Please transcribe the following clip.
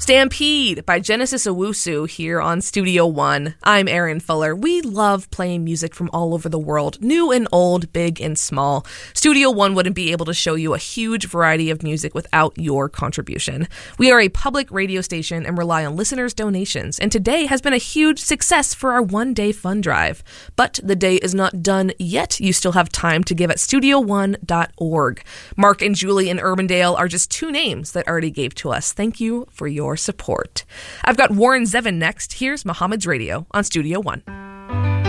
Stampede by Genesis Owusu here on Studio One. I'm Erin Fuller. We love playing music from all over the world, new and old, big and small. Studio One wouldn't be able to show you a huge variety of music without your contribution. We are a public radio station and rely on listeners' donations, and today has been a huge success for our one-day fund drive. But the day is not done yet. You still have time to give at studio1.org. Mark and Julie in Urbandale are just two names that already gave to us. Thank you for your support. I've got Warren Zevon next. Here's Muhammad's Radio on Studio One.